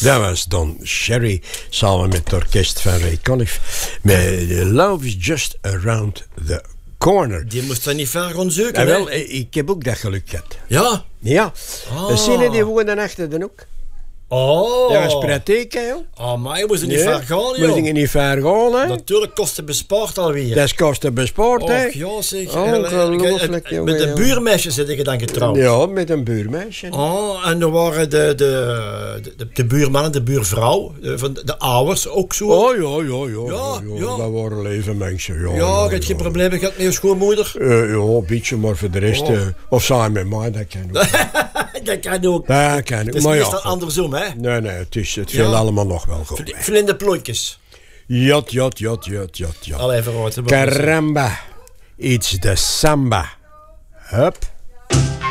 Dat was Don Cherry, samen met het orkest van Ray Conniff. Met Love is Just Around the Corner. Die moest er niet ver gaan zoeken, Ja, wel, hè? ik heb ook dat geluk gehad. Ja? Ja. Ah. Zien die wonen achter de hoek? Oh. Dat was praktijk, hè, joh. Oh, maar je moest er niet ver gaan, Moet joh. je niet ver gaan, hè? Natuurlijk kost het bespaard alweer. Dat is kosten bespaard, hè? Och, ja, zeg. Ongelooflijk, jongen, Met een ja. buurmeisje zit je dan getrouwd. Ja, met een buurmeisje. Oh, en er waren de buurman en de buurvrouw, van de ouders ook zo. Oh, ja. Ja. Dat waren leven mensen, ja. Ja, je hebt geen problemen gehad met je schoonmoeder? Ja, een beetje, maar voor de rest... of samen met mij, dat kan ook. Dat kan ook. Dat kan ook, Het is maar meestal ja. andersom, hè? Nee, het viel allemaal nog wel goed. Vlinde plooitjes. Jat. Allee, verhoord. Caramba, it's the samba. Hup.